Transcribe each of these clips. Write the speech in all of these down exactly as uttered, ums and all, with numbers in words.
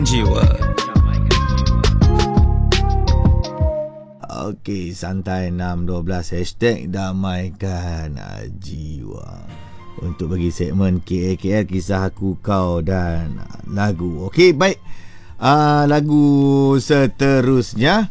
Jiwa. Okey, santai enam dua belas hashtag damaikan jiwa. Untuk bagi segmen K A K L, kisah aku, kau dan lagu. Okey, baik. Uh, lagu seterusnya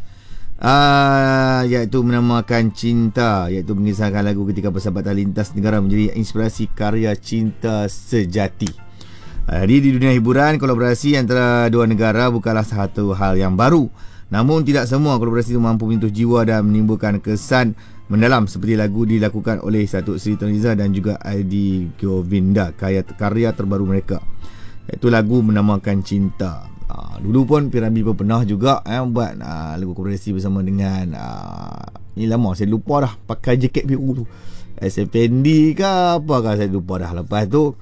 uh, iaitu menamakan Cinta, iaitu mengisahkan lagu ketika persahabatan lintas negara menjadi inspirasi karya cinta sejati. Jadi di dunia hiburan, kolaborasi antara dua negara bukanlah satu hal yang baru. Namun tidak semua kolaborasi itu mampu menyentuh jiwa dan menimbulkan kesan mendalam seperti lagu dilakukan oleh Datuk Seri Nurhaliza dan juga Adi Govinda, karya, karya terbaru mereka, iaitu lagu menamakan Cinta. Uh, dulu pun P. Ramlee pun pernah juga eh, buat uh, lagu kolaborasi bersama dengan uh, ni lama saya lupa dah, pakai jaket P U tu, S F N D ke apa ke, saya lupa dah. Lepas tu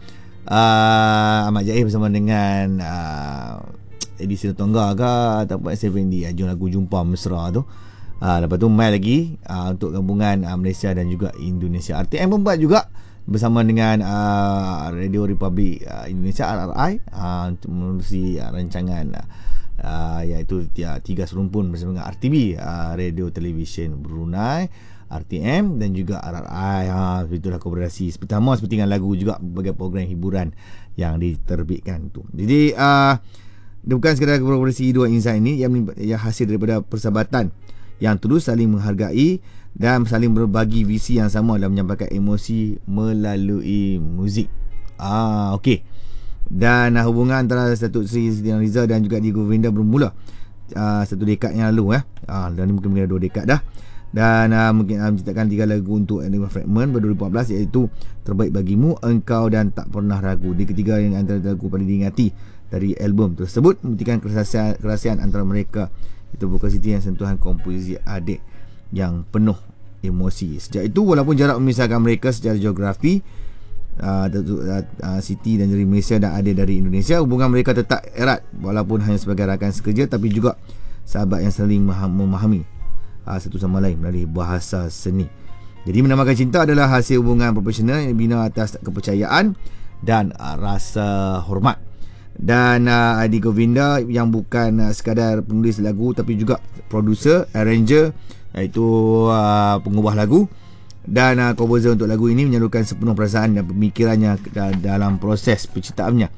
uh, Ahmad Jaih bersama dengan uh, Edison Tongga ke ataupun S F N D, ajung lagu Jumpa Mesra tu. Uh, lepas tu main lagi uh, untuk gabungan uh, Malaysia dan juga Indonesia. R T M pun buat juga bersama dengan uh, Radio Republic uh, Indonesia R R I uh, untuk menerusi uh, rancangan uh, iaitu ya, tiga serumpun bersama dengan R T B, uh, Radio Television Brunei, R T M dan juga R R I. Ha, itulah kolaborasi pertama seperti dengan lagu juga berbagai program hiburan yang diterbitkan tu. Jadi uh, bukan sekadar kolaborasi dua insan ini yang, yang hasil daripada persahabatan yang terus saling menghargai dan saling berbagi visi yang sama dalam menyampaikan emosi melalui muzik. Ah, okey. Dan uh, hubungan antara Datuk Seri Nurhaliza dan juga Adi Govinda bermula uh, satu dekad yang lalu eh. Ah, dan mungkin mungkin dua dekad dah. Dan uh, mungkin uh, menciptakan tiga lagu untuk Enigma Fragment pada dua ribu empat belas, iaitu Terbaik Bagimu, Engkau dan Tak Pernah Ragu. Di ketiga yang antara lagu paling diingati dari album tersebut, membuktikan kerahsiaan, kerahsiaan antara mereka. Itu Buka Siti yang sentuhan komposisi adik yang penuh emosi. Sejak itu, walaupun jarak memisahkan mereka secara geografi, uh, uh, Siti dan dari Malaysia dan adik dari Indonesia, hubungan mereka tetap erat walaupun hanya sebagai rakan sekerja, tapi juga sahabat yang saling memahami uh, satu sama lain melalui bahasa seni. Jadi menamakan Cinta adalah hasil hubungan profesional yang dibina atas kepercayaan dan uh, rasa hormat. Dan uh, Adi Govinda yang bukan uh, sekadar penulis lagu tapi juga producer, arranger, iaitu uh, pengubah lagu dan uh, komposer untuk lagu ini, menyalurkan sepenuh perasaan dan pemikirannya dalam proses penciptaannya.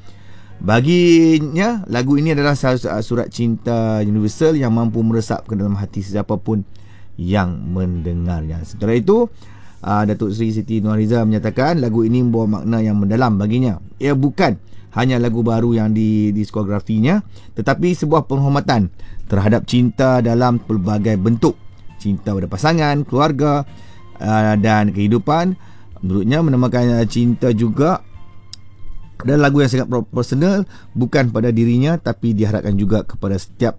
Baginya, lagu ini adalah surat cinta universal yang mampu meresap ke dalam hati sesiapa pun yang mendengarnya. Sementara itu, uh, Datuk Seri Siti Nurhaliza menyatakan lagu ini membawa makna yang mendalam baginya. Ia bukan hanya lagu baru yang di diskografinya, tetapi sebuah penghormatan terhadap cinta dalam pelbagai bentuk. Cinta pada pasangan, keluarga uh, dan kehidupan. Menurutnya, menamakan Cinta juga adalah lagu yang sangat personal, bukan pada dirinya tapi diharapkan juga kepada setiap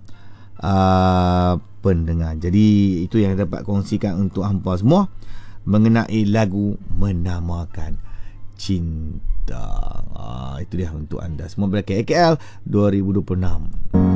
uh, pendengar. Jadi itu yang dapat kongsikan untuk hampa semua mengenai lagu Menamakan Cinta. Ah, itu dia untuk anda semua. K A K L dua ribu dua puluh enam.